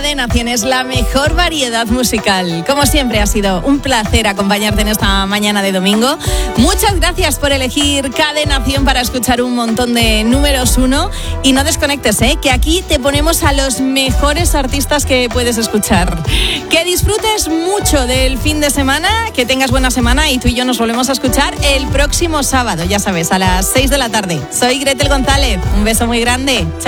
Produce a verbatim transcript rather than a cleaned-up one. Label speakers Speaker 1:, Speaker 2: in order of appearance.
Speaker 1: Cadena cien es la mejor variedad musical. Como siempre, ha sido un placer acompañarte en esta mañana de domingo. Muchas gracias por elegir Cadena cien para escuchar un montón de números uno. Y no desconectes, ¿eh? Que aquí te ponemos a los mejores artistas que puedes escuchar. Que disfrutes mucho del fin de semana, que tengas buena semana y tú y yo nos volvemos a escuchar el próximo sábado, ya sabes, a las seis de la tarde. Soy Gretel González. Un beso muy grande. Chao.